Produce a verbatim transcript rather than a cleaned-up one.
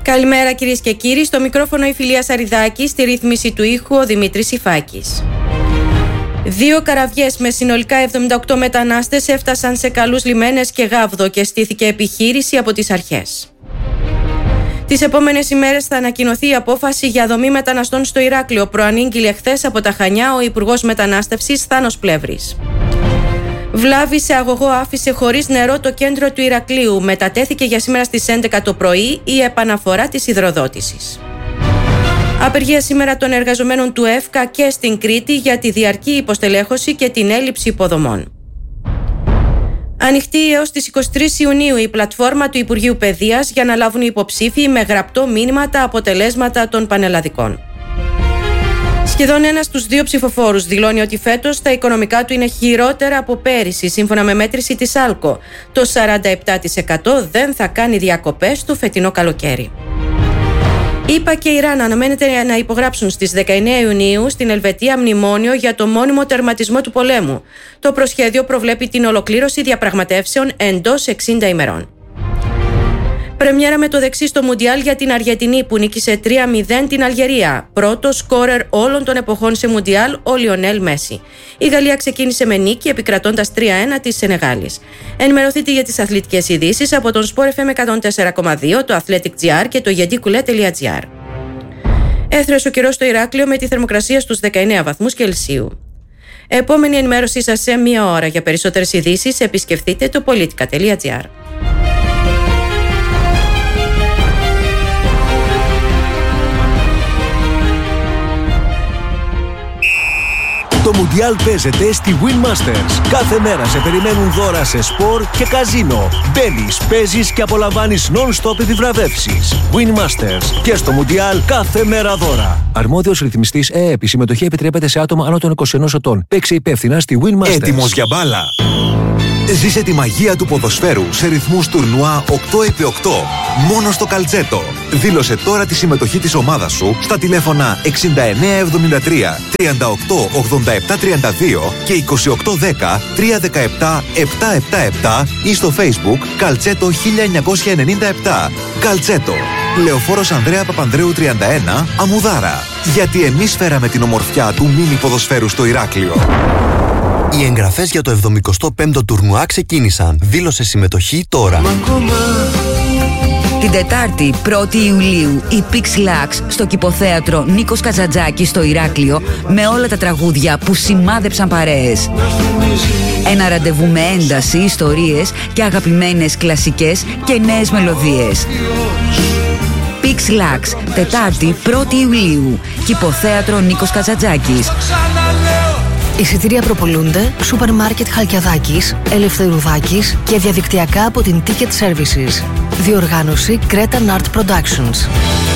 Καλημέρα κυρίες και κύριοι, στο μικρόφωνο η Φιλία Σαριδάκη, στη ρύθμιση του ήχου ο Δημήτρης Ιφάκης. Δύο καραβιές με συνολικά εβδομήντα οκτώ μετανάστες έφτασαν σε καλούς λιμένες και Γάβδο και στήθηκε επιχείρηση από τις αρχές. Τις επόμενες ημέρες θα ανακοινωθεί η απόφαση για δομή μεταναστών στο Ηράκλειο, προανήγγειλε χθες από τα Χανιά ο Υπουργός Μετανάστευσης Θάνος Πλεύρης. Βλάβη σε αγωγό άφησε χωρίς νερό το κέντρο του Ηρακλείου. Μετατέθηκε για σήμερα στις έντεκα το πρωί η επαναφορά της υδροδότησης. Απεργία σήμερα των εργαζομένων του ΕΦΚΑ και στην Κρήτη για τη διαρκή υποστελέχωση και την έλλειψη υποδομών. Ανοιχτή έως τις είκοσι τρεις Ιουνίου η πλατφόρμα του Υπουργείου Παιδείας για να λάβουν οι υποψήφιοι με γραπτό μήνυμα τα αποτελέσματα των πανελλαδικών. Σχεδόν ένας στους δύο ψηφοφόρους δηλώνει ότι φέτος τα οικονομικά του είναι χειρότερα από πέρυσι, σύμφωνα με μέτρηση της ΑΛΚΟ. Το σαράντα επτά τοις εκατό δεν θα κάνει διακοπές το φετινό καλοκαίρι. ΗΠΑ και Ιράν αναμένεται να υπογράψουν στις δεκαεννέα Ιουνίου στην Ελβετία μνημόνιο για το μόνιμο τερματισμό του πολέμου. Το προσχέδιο προβλέπει την ολοκλήρωση διαπραγματεύσεων εντός εξήντα ημερών. Πρεμιέρα με το δεξί στο Μουντιάλ για την Αργεντινή που νίκησε τρία μηδέν την Αλγερία. Πρώτος σκόρερ όλων των εποχών σε Μουντιάλ ο Λιονέλ Μέση. Η Γαλλία ξεκίνησε με νίκη επικρατώντας τρία ένα της Σενεγάλης. Ενημερωθείτε για τις αθλητικές ειδήσεις από τον Sport εφ εμ εκατόν τέσσερα κόμμα δύο, το Athletic τζι αρ και το γεντίκουλε τελεία τζι αρ. Έθρες ο καιρός στο Ηράκλειο με τη θερμοκρασία στους δεκαεννέα βαθμούς Κελσίου. Επόμενη ενημέρωσή σας σε μία ώρα. Για περισσότερες ειδήσεις επισκεφτείτε το πολιτικά τελεία τζι αρ. Το Μουντιάλ παίζεται στη Win Masters. Κάθε μέρα σε περιμένουν δώρα σε σπορ και καζίνο. Μπαίνεις, παίζεις και απολαμβάνεις non-stop επιβραβεύσεις. Win Masters. Και στο Μουντιάλ κάθε μέρα δώρα. Αρμόδιος ρυθμιστής ΕΕΠ. Η συμμετοχή επιτρέπεται σε άτομα άνω των είκοσι ενός ετών. Παίξε υπεύθυνα στη Win Masters. Έτοιμος για μπάλα. Ζήσε τη μαγεία του ποδοσφαίρου σε ρυθμούς τουρνουά οκτώ επί οκτώ. Μόνο στο Καλτσέτο. Δήλωσε τώρα τη συμμετοχή της ομάδας σου στα τηλέφωνα εξήντα εννέα εβδομήντα τρία τριάντα οκτώ ογδόντα επτά τριάντα δύο και είκοσι οκτώ δέκα τριακόσια δεκαεπτά επτακόσια εβδομήντα επτά ή στο Facebook Καλτσέτο χίλια εννιακόσια ενενήντα επτά. Καλτσέτο. Λεωφόρος Ανδρέα Παπανδρέου τριάντα ένα, Αμουδάρα. Γιατί εμείς φέραμε την ομορφιά του μίνι ποδοσφαίρου στο Ηράκλειο. Οι εγγραφές για το εβδομηκοστό πέμπτο τουρνουά ξεκίνησαν. Δήλωσε συμμετοχή τώρα. Την Τετάρτη πρώτη Ιουλίου η Pix Lux στο Κηποθέατρο Νίκος Καζαντζάκης στο Ηράκλειο με όλα τα τραγούδια που σημάδεψαν παρέες. Ένα ραντεβού με ένταση, ιστορίες και αγαπημένες κλασικές και νέες μελωδίες. Pix Lux, Τετάρτη πρώτη Ιουλίου, Κηποθέατρο Νίκος Καζαντζάκης. Εισιτήρια προπολούνται σούπερ μάρκετ Χαλκιαδάκης, Ελευθερουδάκης και διαδικτυακά από την Ticket Services. Διοργάνωση Cretan Art Productions.